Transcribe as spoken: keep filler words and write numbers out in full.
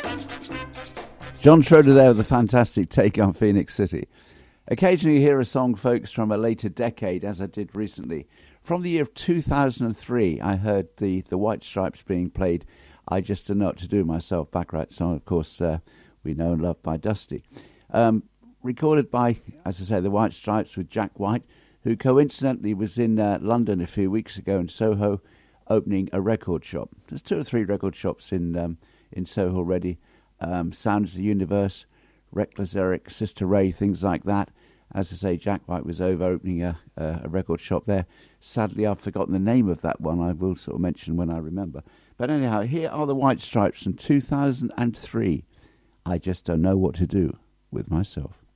John Schroeder there with a fantastic take on Phoenix City. Occasionally you hear a song, folks, from a later decade, as I did recently. From the year of two thousand three, I heard the, the White Stripes being played, I Just Don't Know What to Do Myself, Baccarat song, of course, uh, we know and love by Dusty. Um, recorded by, as I say, the White Stripes with Jack White, who coincidentally was in uh, London a few weeks ago in Soho, opening a record shop. There's two or three record shops in um, in Soho already. Um, Sounds of the Universe, Reckless Eric, Sister Ray, things like that. As I say, Jack White was over opening a, a, a record shop there. Sadly, I've forgotten the name of that one. I will sort of mention when I remember. But anyhow, here are the White Stripes from two thousand three. I Just Don't Know What to Do with Myself.